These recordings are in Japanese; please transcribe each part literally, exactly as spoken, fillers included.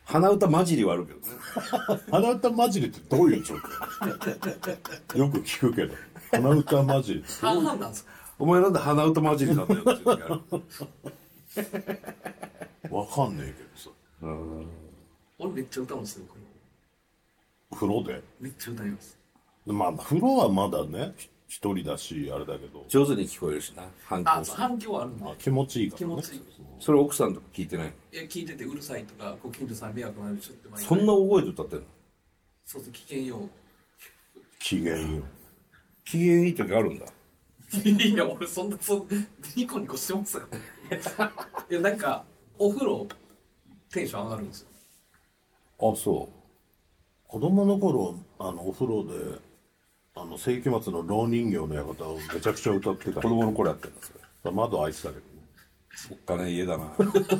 鼻歌混じりはあるけどね。 鼻歌混じりってどういう状況？よく聞くけど。鼻歌混じりって半々なんですか？ お前なんで鼻歌混じりなんだよって言う時ある。 わかんねえけどさ。 俺めっちゃ歌うんですよ、これ。 風呂でめっちゃ歌います。 まあ風呂はまだね一人だしあれだけど上手に聞こえるしな、反響あ、 する。 反響はあるんで。 気持ちいいからね。 気持ちいい。 それ奥さんとか聞いてない？ いや、聞いててうるさいとか、ご近所さん迷惑なるちょっと前に。 そんな大声で歌ってんの？ そうそう、危険よ。 機嫌よ。 機嫌いい時あるんだ。 いや、俺そんな、そんニコニコしてますよ。いや、なんか、お風呂、テンション上がるんですよ。 あ、そ子供の頃あのお風呂であの世紀末の蝋人形の館をめちゃくちゃ歌ってう。 た。 子供の頃やってんですよ。 窓開いてたけどね。 おっかねえ家だな。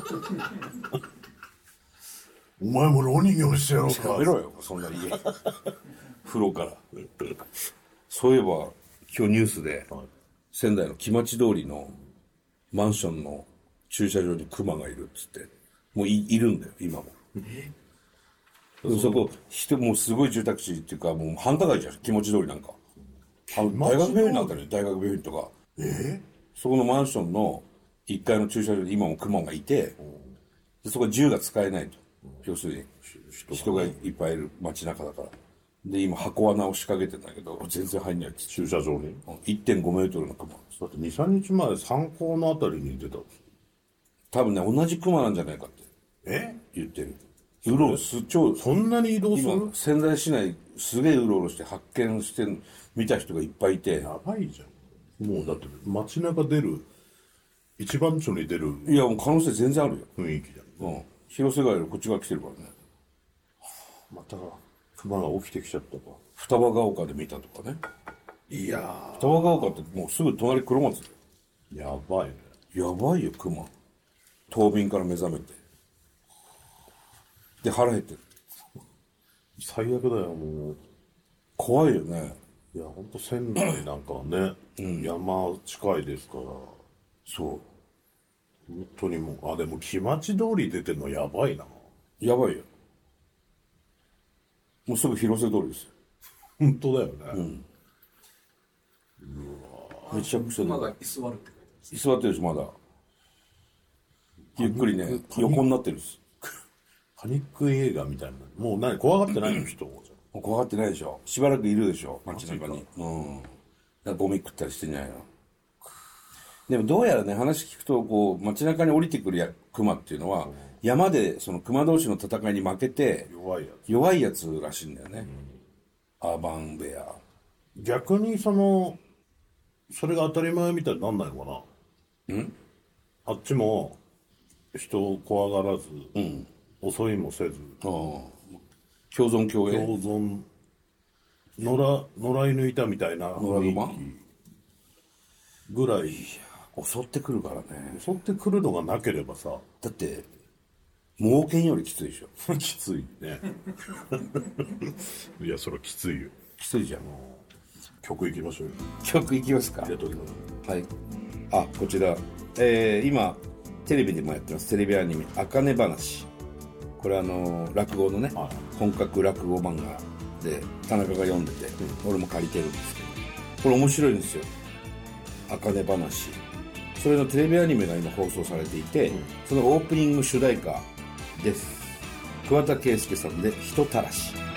お前も蝋人形にしてやろうか。 やめろよ、そんな家。風呂から。そういえば、今日ニュースで、 はい仙台の木町通りのマンションの駐車場にクマがいるっつって、もう い, いるんだよ、今も。そこ、人もうすごい住宅地っていうか、もう繁華街じゃん、木町通りなんか。あの大学病院なんかね、大学病院とか。 えそこのマンションのいっかいの駐車場に今もクマがいて、でそこは銃が使えないと。要するに、人がいっぱいいる街中だから。で、今箱罠を仕掛けてんだけど、全然入んないって。 駐車場にいってんご メートルのクマ。 だってに、さんにちまえ参考のあたりに出たんですよ。 多分ね、同じクマなんじゃないかってえ言ってる。うろうろす、超、 そんなに移動する今、仙台市内すげえうろうろして発見して見た人がいっぱいいて、 やばいじゃん。もうだって街中出る一番町に出るいやもう可能性全然あるよ。 雰囲気じゃん。 うん。広瀬川よりこっち側来てるからね。 また熊が起きてきちゃったか。 双葉ヶ丘で見たとかね。 いや双葉ヶ丘ってもうすぐ隣黒松だよ。 ーやばいね。 やばいよ、クマ。冬眠から目覚めて。で、腹減ってる。 最悪だよもう。 怖いよね。 いやほんと仙台なんかはね、山近いですからそ本当にもうあでも木町通り出てるのやばいな。 う。やばいよ。もうすぐ広瀬通りですよ。 本当だよね、 めちゃくちゃ熊が居座るって書いてます。 居座ってるし、まだ。ゆっくりね、横になってるし。 パニック映画みたいな。もう何怖がってないの人もじゃん。 もう怖がってないでしょ。しばらくいるでしょ、街中に。うん。だからゴミ食ったりしてんじゃないの。でもどうやらね、話聞くと、こう、街中に降りてくるや熊っていうのは、山でその熊同士の戦いに負けて、 弱いやつ。 弱いやつらしいんだよね。アーバンベア。 逆にそのそれが当たり前みたいになんないのかな。 んあっちも人を怖がらず、 うん。 襲いもせずああ。共存共栄。 共存野良野良犬いたみたいな野良熊雰囲気ぐらい襲ってくるからね。 襲ってくるのがなければさだって、猛犬よりきついでしょ。 きついねいやそれはきついよ。 きついじゃん。 曲いきましょうよ。 曲いきますか。 入れときます。 はい。あ、こちら。えー、今、テレビでもやってます。テレビアニメ、あかね話。これあのー、落語のね、 はい本格落語漫画で、田中が読んでて、俺も借りてるんですけど、これ面白いんですよ。あかね話。それのテレビアニメが今放送されていて、そのオープニング主題歌です。桑田佳祐さんで、人たらし。